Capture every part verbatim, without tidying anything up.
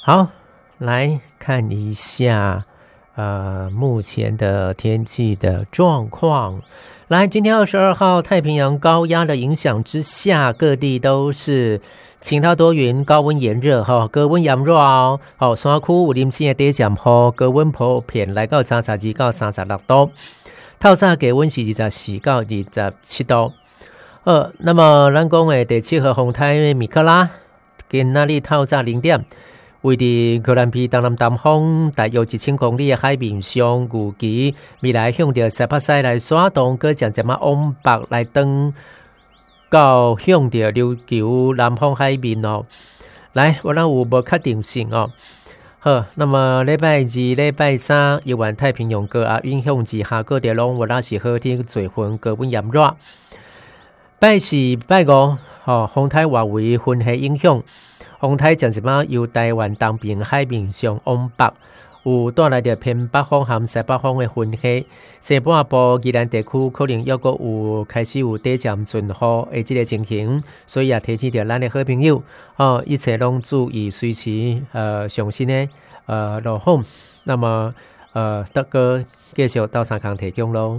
好，来看一下呃目前的天气的状况。来，今天二十二号，太平洋高压的影响之下，各地都是晴到多云，高温炎热哈，高温炎热哦。好，山区有零星的低降雨，高温普遍来到三十二到三十六度，透早低温是二十四到二十七度。呃，那么咱讲的第七号风台米克拉，今仔日透早零点。位伫哥伦比亚东南东方大约一千公里的海面上，预计未来向着西北西来刷动，佮渐渐啊往北来登到向着琉球南方海面哦。来，我咱有无确定性哦？好，那么礼拜二、礼拜三，夜晚太平洋高压影响之下，各地拢有那是好天多云，高温炎热。拜四、拜五，哦，风台外围分系影响。风台渐渐啊由台湾东边海面上往北，有带来着偏北风含西北风的云系，西半部宜兰地区可能又阁有开始有短暂阵雨的这个情形，所以也提醒着咱的好朋友哦，一切拢注意随时呃上新的呃路况，那么呃德哥继续到三康提供咯。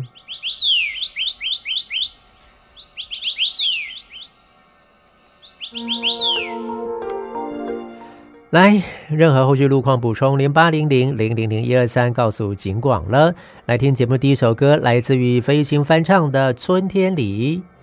来，任何后续路况补充，零八零零零零零一二三告诉警广了。来听节目第一首歌，来自于飞行翻唱的《春天里》。